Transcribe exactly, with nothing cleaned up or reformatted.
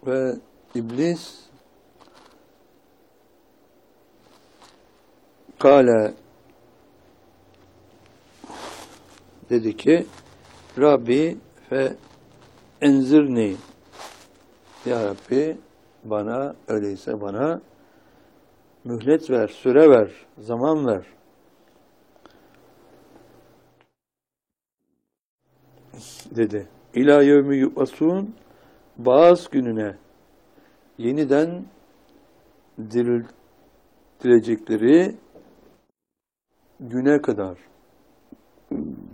Ve iblis kâle dedi ki Rabbi fe enzirni, ya Rabbi bana, öyleyse bana mühlet ver, süre ver, zaman ver. Dedi. İlâ yevmi yub'asûn, Baas gününe, yeniden diriltilecekleri güne kadar.